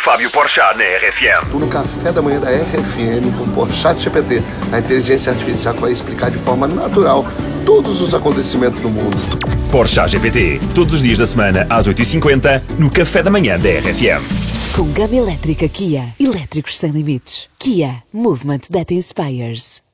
Fábio Porchat na RFM. Estou no café da manhã da RFM com o Porchat GPT, a inteligência artificial que vai explicar de forma natural todos os acontecimentos do mundo. Porchat GPT, todos os dias da semana às 8h50 no café da manhã da RFM. Com gama elétrica Kia, elétricos sem limites. Kia, movement that inspires.